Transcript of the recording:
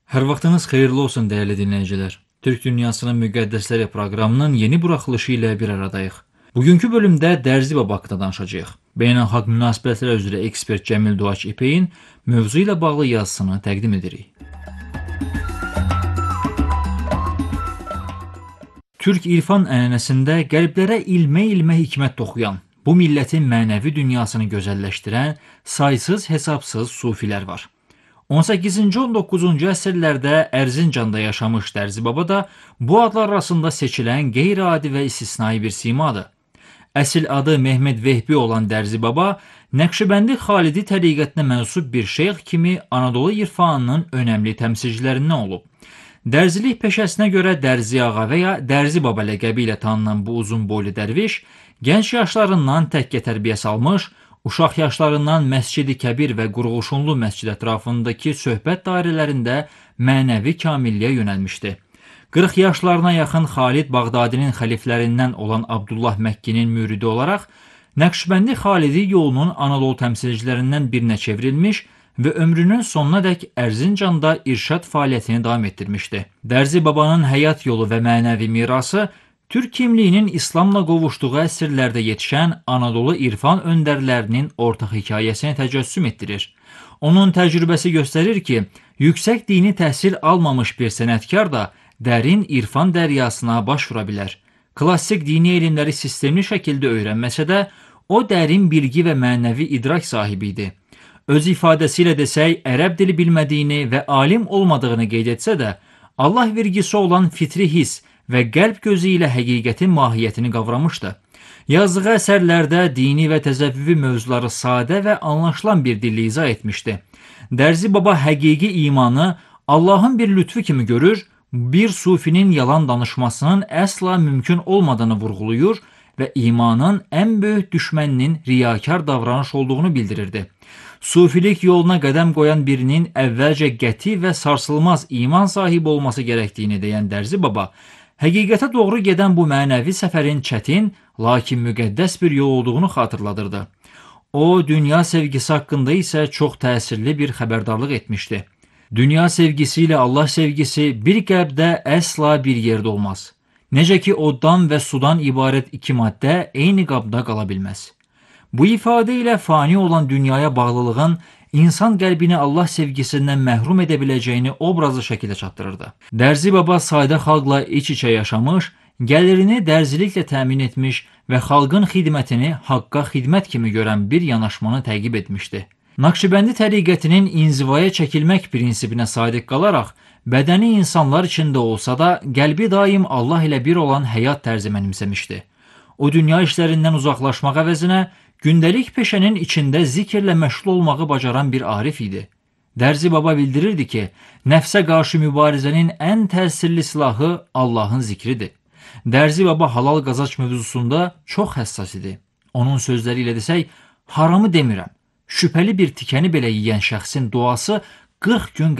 Hər vaxtınız xeyirli olsun değerli dinləyicilər. Türk Dünyasının Müqəddəsləri proqramının yeni buraxılışı ilə bir aradayıq. Bugünkü bölümdə Dərzi Baba haqqında danışacağıq. Beynəlxalq münasibətlər üzrə ekspert Cəmil Doğaç İpek'in mövzu ilə bağlı yazısını təqdim edirik. Türk irfan ənənəsində qəlblərə ilmə hikmət toxuyan, bu millətin mənəvi dünyasını gözəlləşdirən saysız hesabsız sufilər var. 18-ci 19-cu əsrlərdə Ərzincanda yaşamış Dərzi Baba da bu adlar arasında seçilən qeyri-adi və istisnai bir simadır. Əsl adı Mehmed Vehbi olan Dərzi Baba, Nəqşibəndi Xalidi təriqətinə mənsub bir şeyx kimi Anadolu irfanının önəmli təmsilcilərindən olub. Dərzilik peşəsinə görə Dərzi Ağa və ya Dərzi Baba ləqəbi ilə tanınan bu uzun boylu dərviş, gənc yaşlarından təkkə tərbiyə almış, uşaq yaşlarından Məscid-i Kəbir və Qurğuşunlu məscid ətrafındakı söhbət dairələrində mənəvi kamilliyə yönəlmişdi. 40 yaşlarına yaxın Xalid Bağdadinin xəliflərindən olan Abdullah Məkkinin müridi olaraq, Nəqşibəndi Xalidi yolunun Anadolu təmsilcilərindən birinə çevrilmiş və ömrünün sonuna dək Ərzincanda irşad fəaliyyətini davam etdirmişdi. Dərzi Babanın həyat yolu və mənəvi mirası Türk kimliyinin İslamla qovuşduğu əsrlərdə yetişən Anadolu irfan öndərlərinin ortaq hekayəsini təcəssüm etdirir. Onun təcrübəsi göstərir ki, yüksək dini təhsil almamış bir sənətkar da dərin irfan dəryasına baş vura bilər. Klassik dini elmləri sistemli şəkildə öyrənməsə də, o dərin bilgi və mənəvi idrak sahibi idi. Öz ifadəsiyle desək, ərəb dili bilmədiyini və alim olmadığını qeyd etsə də, Allah vergisi olan fitri his və qəlb gözü ilə həqiqətin mahiyyətini qavramışdı. Yazdığı əsərlərdə dini və təzəvvüvi mövzuları sadə və anlaşılan bir dillə izah etmişdi. Dərzi Baba həqiqi imanı Allahın bir lütfu kimi görür, bir sufinin yalan danışmasının əsla mümkün olmadığını vurğulayır və imanın ən böyük düşməninin riyakar davranış olduğunu bildirirdi. Sufilik yoluna qədəm qoyan birinin əvvəlcə qəti və sarsılmaz iman sahibi olması gərəkdiyini deyən Dərzi Baba, həqiqətə doğru gedən bu mənəvi səfərin çətin, lakin müqəddəs bir yol olduğunu xatırladırdı. O, dünya sevgisi haqqında isə çox təsirli bir xəbərdarlıq etmişdi. Dünya sevgisi ilə Allah sevgisi bir qəlbdə əsla bir yerdə olmaz. Necə ki, oddan və sudan ibarət iki maddə eyni qabda qala bilməz. Bu ifadə ilə fani olan dünyaya bağlılığın insan qəlbini Allah sevgisindən məhrum edə biləcəyini obrazlı şəkildə çatdırırdı. Dərzi Baba sadə xalqla iç-içə yaşamış, gəlirini dərziliklə təmin etmiş və xalqın xidmətini haqqa xidmət kimi görən bir yanaşmanı təqib etmişdi. Nakşibəndi təriqətinin inzivaya çəkilmək prinsipinə sadiq qalaraq, bədəni insanlar içində olsa da, qəlbi daim Allah ilə bir olan həyat tərzi mənimsəmişdi. O dünya işlərindən uzaqlaşmaq əvəzinə, gündəlik peşənin içində zikirlə məşğul olmağı bacaran bir arif idi. Dərzi Baba bildirirdi ki, nəfsə qarşı mübarizənin ən təsirli silahı Allahın zikridir. Dərzi Baba halal qazac mövzusunda çox həssas idi. Onun sözləri ilə desək, haramı demirəm, şübhəli bir tikəni belə yeyən şəxsin duası 40 gün